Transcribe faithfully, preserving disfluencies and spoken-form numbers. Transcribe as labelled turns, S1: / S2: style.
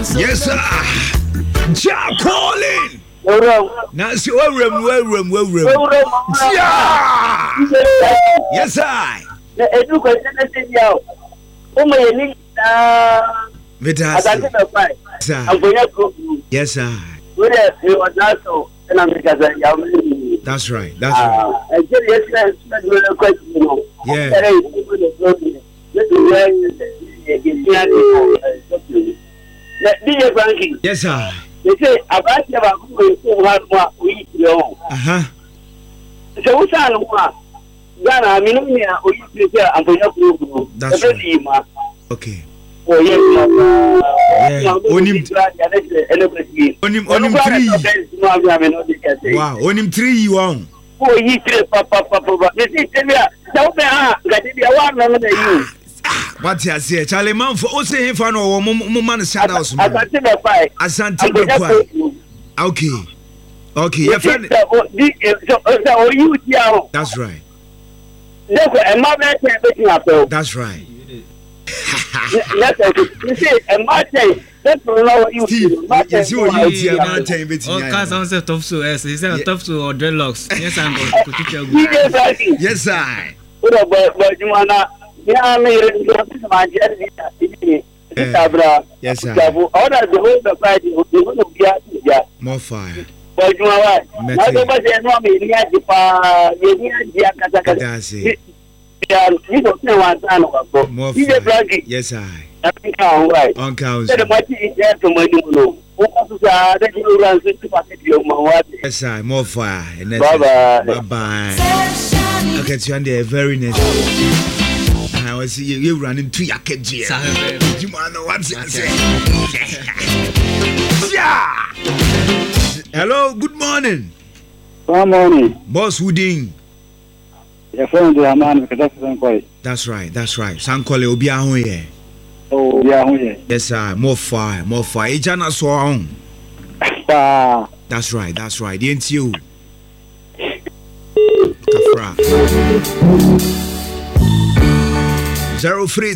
S1: Yes, sir. Ja calling. Now, see, well, room, well, room, well, room. Yeah. Yes, sir. Yes, sir. That's right. That's right. Yeah. Yes, sir.
S2: They say about never going to have more week. Uh
S1: huh.
S2: So, what's that? Ghana, I mean, we are going
S1: that's right. Okay.
S2: Oh, yes,
S1: yeah. Onim Onim Onim three. Wow, Onim three you on.
S2: Oh, he three, papa, papa. This is Tevia. Don't be ah, got to be a one another you.
S1: What you say, Charlie man for us say fan or man shout out.
S2: Asante be fine.
S1: Asante be fine. Okay. Okay, your friend.
S2: So you here.
S1: That's right. That's right.
S2: That's you see, a martin. That's what you
S1: see. Yes, you are here, Martin.
S3: Oh, cause I said top so yes, he said top so or dreadlocks. Yes, I'm going to teach you.
S1: Yes, sir.
S2: But but you wanna. Yeah, me my
S1: yes, sir.
S2: Order the whole the Friday, you want to be at
S1: more fire.
S2: But you are right. I don't know me, yeah, you don't know one time.
S1: More fire. Yes, I.
S2: I think I'm right.
S1: On count.
S2: The mighty is there to my new.
S1: Yes, I. More fire.
S2: Bye bye.
S1: Bye bye. Okay, so you're very next. I was see you running to your kid. You know what I say? Yeah. Hello, good morning.
S2: Good morning.
S1: Boss Wooding.
S2: Your friend, the man, because that's quite.
S1: That's right, that's right. Sankole Obiaho here.
S2: Oh, yeah,
S1: yes, sir. More fire, more fire. Ejana Swan. That's right, that's right. The N T U. Kafra. Zero three